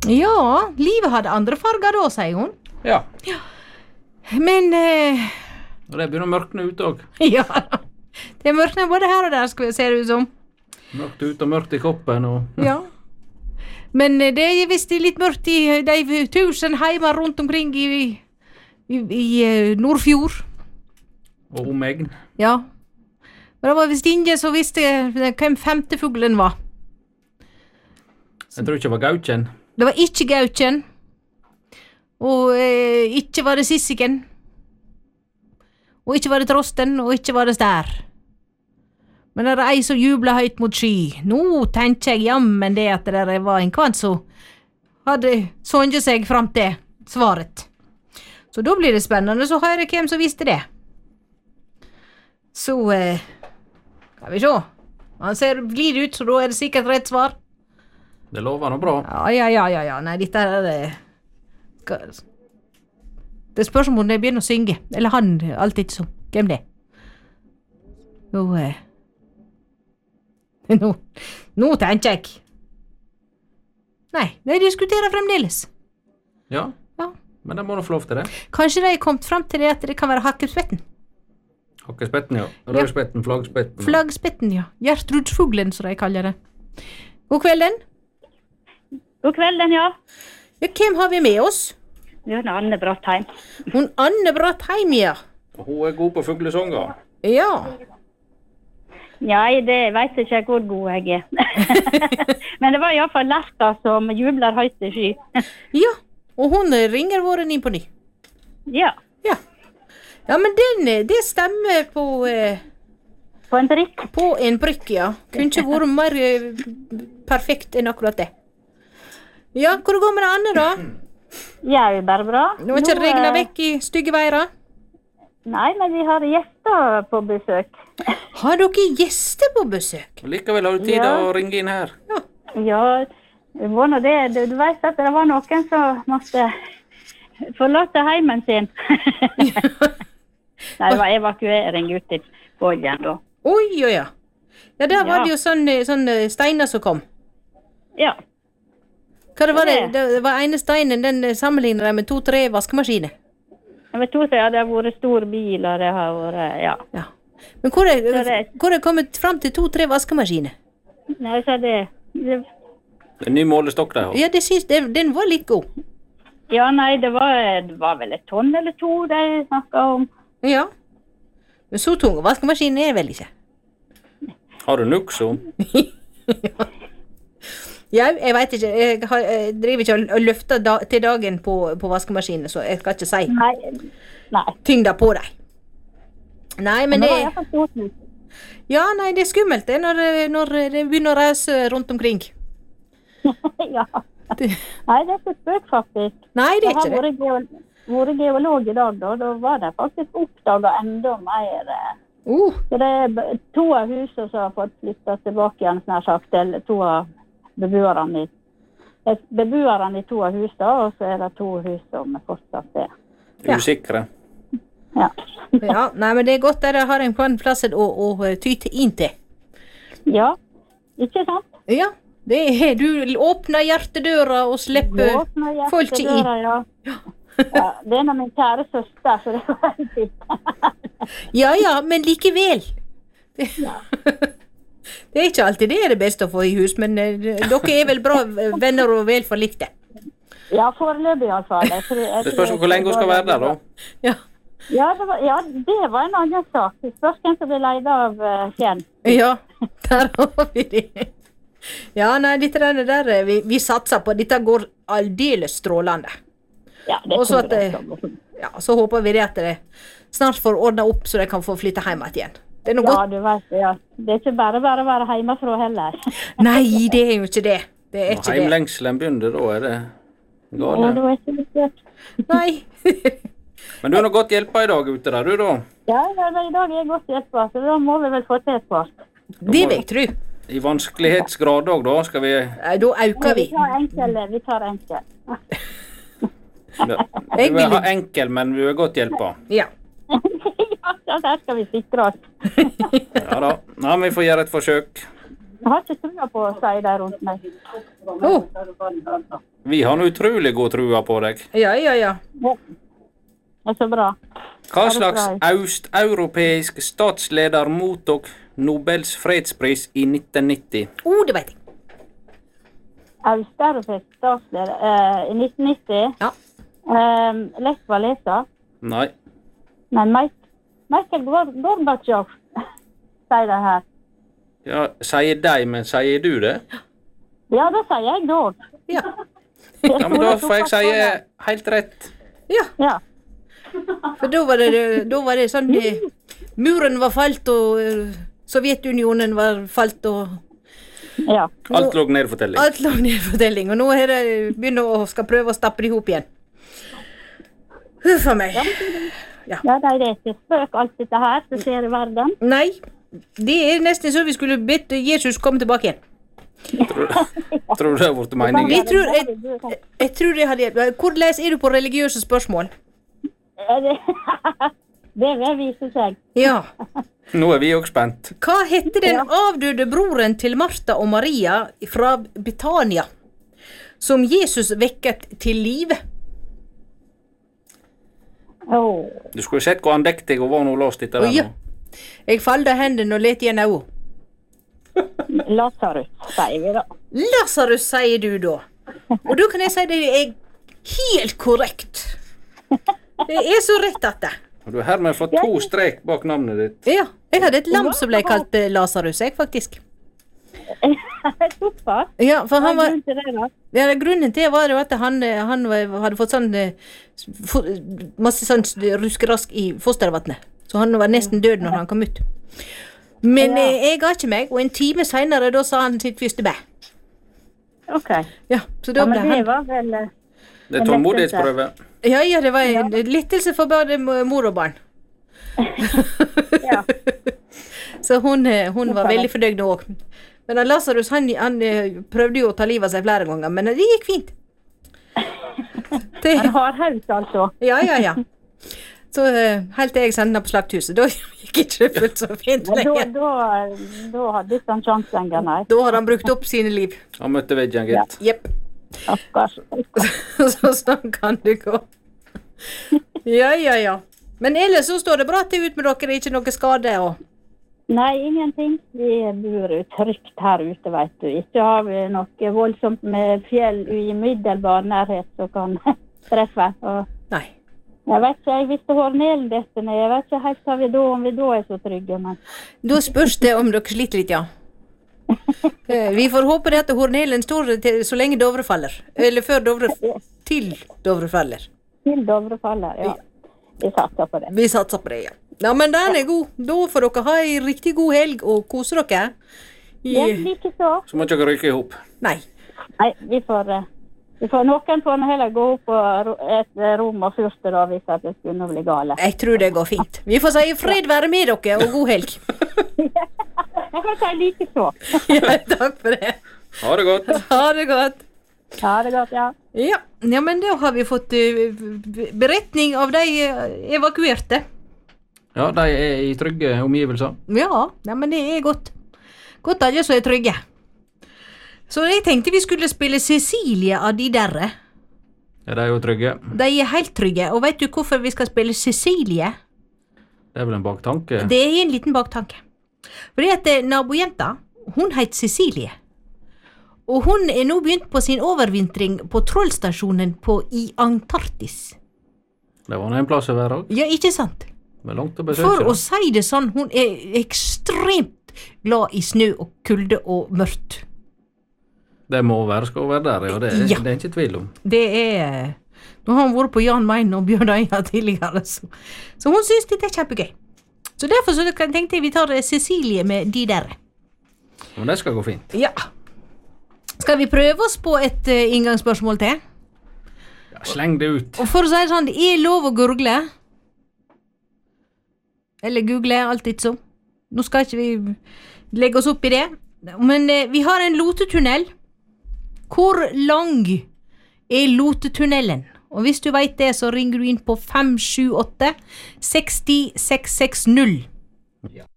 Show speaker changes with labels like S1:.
S1: Ja, livet hadde andre farger da, sier hun.
S2: Ja.
S1: Men,
S2: Og det begynner å mørkne ut òg.
S1: ja, det er mørknet både her og der, ser det ut som.
S2: Mørkt ut og mørkt i kroppen og
S1: Ja. Men det er visst litt mørkt i de 1000 heimer rundt omkring i Nordfjord.
S2: og omegn.
S1: Ja. Men det var visst ingen som visste hvem femte fuglen var.
S2: Jeg tror ikke det var gauken.
S1: Det var ikke gauken. Og ikke var det sissiken. Og ikke var det trosten, og ikke var det stær. Men det er ei som jubla høyt mot sky. Nå tenker jeg jammen det at det var en kvant som hadde songet seg fram til svaret. Så da blir det spennende så høre hvem som visste det. Så, skal vi se. Han ser blid ut, så da er det sikkert rett svar.
S2: Det lover noe bra.
S1: Ja. Nei, dette er det spørs om hun begynner å synge. Eller han, alt ikke så. Hvem det? Nå tenker jeg. Nei, de diskuterer fremdeles.
S2: Ja,
S1: Ja.
S2: men det må nå få lov til det.
S1: Kanskje de er kommet frem til det at det kan være hakkespetten.
S2: Hakkespetten, ja. Rødspetten, flaggspetten.
S1: Flaggspetten, ja. Gjertrudsfuglen, som de kaller det. God kvelden.
S3: God kvelden, ja.
S1: Ja, hvem har vi med oss?
S3: Det er Anne Brattheim.
S1: Hun Anne Brattheim, ja.
S2: Og hun er god på fuglesanger.
S1: Ja.
S3: Nei, det vet ikke jeg hvor god jeg er. Men det var i hvert fall Lerka som jubler høyt til sky.
S1: Ja, og hun ringer våren inn på ny.
S3: Ja,
S1: Ja, men det stemmer på
S3: på en prikk.
S1: På en prikk, ja. Kunne ikke vært mer perfekt enn akkurat det. Ja, hvor går med det Anne da?
S3: Ja, det er bare bra.
S1: Nå er ikke regnet vekk i stygge veira.
S3: Nei, men vi har gjester på besøk.
S1: Har dere gjester på besøk?
S2: Og likevel har du tid
S3: Ja.
S2: å ringe inn her.
S3: Ja, det var nå det. Du vet at det var noen som måtte forlate heimen sin. Nei, det var evakuering ut til Bågen da.
S1: Oi, ja. Ja, der var
S3: Ja.
S1: det jo sånn steiner som kom.
S3: Ja,
S1: Hva det var det? Det var ene steinen, den sammenligner de med 2-3 vaskemaskiner.
S3: jeg vet også at det har vært stor bil, og det har vært, ja.
S1: Ja. Men hvor er det kommet frem til 2-3 vaskemaskiner?
S3: Nei, så det
S2: Det er en ny målestokk der.
S1: Ja, det synes, den var litt god.
S3: ja, nei, det var vel et tonn eller to de snakket om.
S1: Ja. Men så tunge vaskemaskiner er det vel ikke?
S2: Har du nukso?
S1: Ja, jeg vet ikke. Jeg driver ikke og løfter til dagen på vaskemaskinen, så jeg skal ikke si
S3: Nei.
S1: tyngda på deg. Nei, men
S3: det var i
S1: det...
S3: hvert fall stort hus.
S1: Ja, nei, det er skummelt det når det begynner å reise rundt omkring.
S3: Ja. Nei, det er ikke spøk faktisk.
S1: Nei, det er
S3: Jeg
S1: ikke det.
S3: har vært geolog i dag da var det faktisk oppdaget enda mer. Så det er 2 av husene som har fått flyttet tilbake igjen, snart sagt, eller 2 av beboerne i 2 av husene, og så er det 2 hus som fortsatt er.
S1: Ja.
S2: Usikre.
S3: Ja.
S1: Ja, nei, men det er godt dere har en plass å ty inn til.
S3: Ja, ikke sant?
S1: Ja, det er, du åpner hjertedøra og slipper folk inn.
S3: Ja. Ja, det er nå min kjære søster, så det var helt fint.
S1: Ja, men likevel. Det er ikke alltid det er det beste å få i hus, men dere er vel bra venner og vel forlikte.
S3: Ja, foreløpig i alle fall.
S2: Det spørs hvor lenge hun skal være der da.
S1: Ja.
S3: Ja, det var en annen sak. Det spørs hvem som blir leid av Kjenn.
S1: Ja, der har vi det. Ja, nei, dette der, vi satser på. Dette går aldeles strålende.
S3: Ja, det
S1: Og så
S3: tror jeg.
S1: ja, så håper vi det at det snart får ordnet opp, så de kan få flytte hjem igjen. Det er noe
S3: Ja,
S1: godt.
S3: du vet det, ja. Det er ikke bare å være hjemmefra heller.
S1: Nei, det er jo ikke det. Det er
S2: Når
S1: ikke det.
S2: heimlengselen begynner, da er det
S3: Ja,
S2: gale.
S3: det var ikke litt søt.
S1: Nei.
S2: Men du har nå godt hjelpa i dag ute der, du da.
S3: Ja, i dag er jeg godt hjelpa, så da må vi vel få til et par.
S1: Det vil jeg tro.
S2: I vanskelighetsgrad òg, da skal vi
S1: Nei, da øker vi.
S3: Vi tar enkel.
S2: Vi vil ha enkel, men vi er godt hjelpa.
S1: Ja.
S3: Ja, der skal vi sikre oss.
S2: Ja da. Nei, vi får gjøre et forsøk.
S3: Jeg har ikke trua på å si det rundt meg.
S2: Vi har nå utrolig god trua på deg.
S1: Ja.
S3: Det er så bra.
S2: Hva slags østeuropeisk statsleder mottok Nobels fredspris i 1990?
S1: Det vet jeg.
S3: Østeuropeisk statsleder i 1990.
S1: Ja.
S3: Lech Walesa.
S2: Nei.
S3: Men Michael Gorbachev sier det her.
S2: Ja, sier deg, men sier du det?
S3: Ja, det sier jeg dog.
S1: Ja.
S2: Ja, men da får jeg si helt rett.
S3: Ja.
S1: For da var det sånn muren var falt og Sovjetunionen var falt og
S3: Ja.
S2: Alt lå ned for telling.
S1: Alt lå ned for telling, og nå er det begynner å skal prøve å stappe det ihop igjen. Huff a meg.
S3: Ja, det er ikke spøk alt dette her som skjer i verden.
S1: Nei, det er nesten så vi skulle bedt Jesus komme tilbake igjen.
S2: Tror du det har vært meningen?
S1: Jeg tror det hadde hjulpet. Hvordan er du på religiøse spørsmål?
S3: Det vil vise seg.
S1: Ja.
S2: Nå er vi også spent.
S1: Hva hette den avdøde broren til Martha og Maria fra Betania, som Jesus vekket til live?
S2: Du skulle sett hvor andektig hun var når hun låst etter den.
S1: Ja. Jeg falda hendene og let igjen øynene.
S3: Lazarus, sier vi da.
S1: Lazarus, sier du da. Og da kan jeg si det er helt korrekt. Det er så rett at det.
S2: Og du har hermed fått 2 strek bak navnet ditt.
S1: Ja, jeg hadde et lam som ble kalt Lazarus, jeg faktisk. Ja, for han var... Ja, grunnen til var jo at han hadde fått sånn masse sånn ruskerask i fostervattnet. Så han var nesten død når han kom ut. Men jeg ga ikke meg, og en time senere da sa han sitt første bæ.
S3: Ok.
S1: Ja, så da ble han...
S3: Men det var vel...
S2: Det er tålmodighetsprøve.
S1: Ja, det var en lettelse for både mor og barn.
S3: Ja.
S1: Så hun var veldig fornøyd nå også. Men Lazarus, han prøvde jo å ta livet av seg flere ganger, men det gikk fint.
S3: Han har haus, altså.
S1: Ja. Så helt til jeg sendte han på slakthuset, da gikk ikke det fullt så fint lenger.
S3: Da hadde ikke han sjanse lenger, nei.
S1: Da hadde han brukt opp sine liv.
S2: Han møtte veggen, gitt.
S1: Jepp. Så sånn kan det gå. Ja. Men ellers så står det bra til ut med dere, ikke noe skade og...
S3: Nei, ingenting. Vi bor trygt her ute, vet du. Ikke har vi noe voldsomt med fjell i middelbar nærhet som kan treffe.
S1: Nei.
S3: Jeg vet ikke, jeg visste Hornelen dette ned. Jeg vet ikke helt hva vi da, om vi da er så trygge, men...
S1: Da spørs det om dere sliter litt, ja. Vi får håpe det at Hornelen står til, så lenge Dovre faller. Eller før til Dovre faller. Til
S3: Dovre faller, ja. Vi satser på det.
S1: Vi satser på det, ja. Ja, men den er god. Da får dere ha en riktig god helg og kose dere.
S3: Ja, like så.
S2: Så må dere rykke ihop.
S1: Nei,
S3: vi får noen får heller gå opp på et rom og fyrste da, hvis det skulle bli gale.
S1: Jeg tror det går fint. Vi får si fred være med dere, og god helg.
S3: Jeg kan si like så.
S1: Ja, takk for det.
S2: Ha det godt.
S1: Ha det godt.
S3: Ha det godt, ja.
S1: Ja, men da har vi fått beretning av de evakuerte.
S2: Ja, de er i trygge omgivelser.
S1: Ja, men det er godt. Godt at de så er trygge. Så jeg tenkte vi skulle spille Cecilie av de derre.
S2: Ja, de er jo trygge.
S1: De er helt trygge, og vet du hvorfor vi skal spille Cecilie?
S2: Det er vel en baktanke?
S1: Det er en liten baktanke. Fordi at nabojenta, hun heter Cecilie. Og hun er nå begynt på sin overvintring på trollstasjonen i Antarktis.
S2: Det var en plass å være også.
S1: Ja, ikke sant?
S2: Men langt å besøke.
S1: For å si det sånn, hun er ekstremt glad i snø og kulde og mørkt.
S2: Det må være, skal være der, ja. Det er ikke tvil om.
S1: Det er... Nå har hun vært på Jan Mayen og Bjørn Øya tidligere, så hun synes det er kjempegøy. Så derfor så tenkte jeg vi tar Cecilie med de der.
S2: Men det skal gå fint.
S1: Ja. Skal vi prøve oss på et inngangsspørsmål til?
S2: Ja, sleng det ut.
S1: Og for å si det sånn, det er lov å gurgle. Eller google, alltid så. Nå skal ikke vi legge oss opp i det. Men vi har en lotetunnel. Hvor lang er lotetunnelen? Og hvis du vet det, så ringer du inn på 578 60 660. Ja.